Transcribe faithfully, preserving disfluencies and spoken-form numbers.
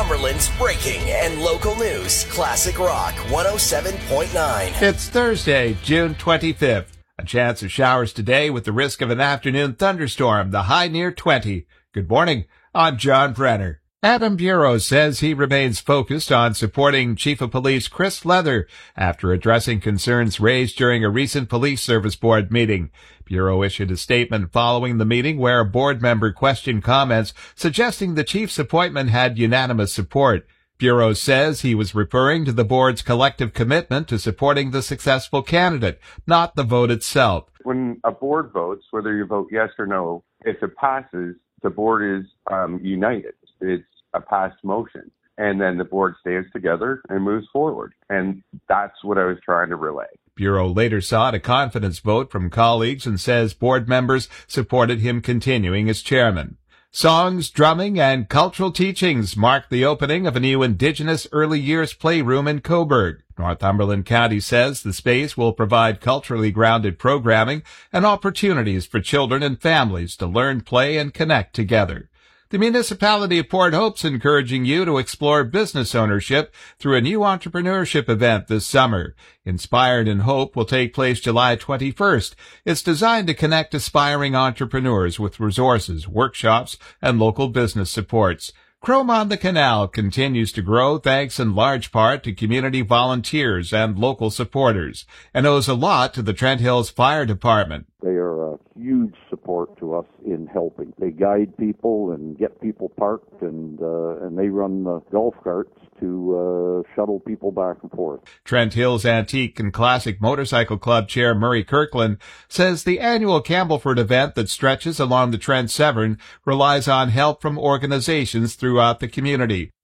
Northumberland's breaking and local news. Classic Rock one oh seven point nine. It's Thursday, June twenty-fifth. A chance of showers today with the risk of an afternoon thunderstorm, the high near twenty. Good morning. I'm John Brenner. Adam Bureau says he remains focused on supporting Chief of Police Chris Leather after addressing concerns raised during a recent Police Service Board meeting. Bureau issued a statement following the meeting where a board member questioned comments suggesting the chief's appointment had unanimous support. Bureau says he was referring to the board's collective commitment to supporting the successful candidate, not the vote itself. When a board votes, whether you vote yes or no, if it passes, the board is um, united. It's a passed motion. And then the board stays together and moves forward. And that's what I was trying to relay. Bureau later sought a confidence vote from colleagues and says board members supported him continuing as chairman. Songs, drumming, and cultural teachings mark the opening of a new Indigenous early years playroom in Cobourg. Northumberland County says the space will provide culturally grounded programming and opportunities for children and families to learn, play, and connect together. The municipality of Port Hope's encouraging you to explore business ownership through a new entrepreneurship event this summer. Inspired in Hope will take place July twenty-first. It's designed to connect aspiring entrepreneurs with resources, workshops, and local business supports. Chrome on the Canal continues to grow thanks in large part to community volunteers and local supporters, and owes a lot to the Trent Hills Fire Department. They are a huge support to us in helping. They guide people and get people parked, and uh, and they run the golf carts to uh, shuttle people back and forth. Trent Hills Antique and Classic Motorcycle Club Chair Murray Kirkland says the annual Campbellford event that stretches along the Trent Severn relies on help from organizations throughout the community.